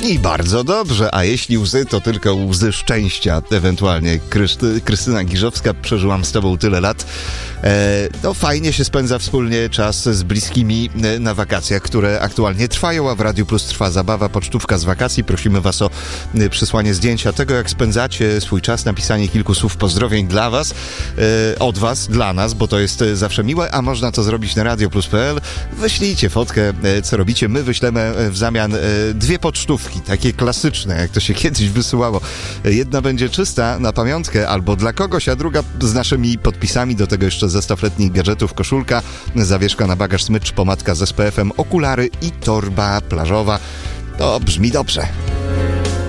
I bardzo dobrze, a jeśli łzy, to tylko łzy szczęścia, ewentualnie. Krystyna Giżowska, przeżyłam z tobą tyle lat. No fajnie się spędza wspólnie czas z bliskimi na wakacjach, które aktualnie trwają, a w Radiu Plus trwa zabawa, pocztówka z wakacji. Prosimy was o przysłanie zdjęcia tego, jak spędzacie swój czas, napisanie kilku słów pozdrowień dla was, od was, dla nas, bo to jest zawsze miłe, a można to zrobić na radioplus.pl. Wyślijcie fotkę, co robicie. My wyślemy w zamian 2 pocztówki, takie klasyczne, jak to się kiedyś wysyłało. Jedna będzie czysta na pamiątkę albo dla kogoś, a druga z naszymi podpisami, do tego jeszcze zestaw letnich gadżetów, koszulka, zawieszka na bagaż, smycz, pomadka z SPF-em, okulary i torba plażowa. To brzmi dobrze.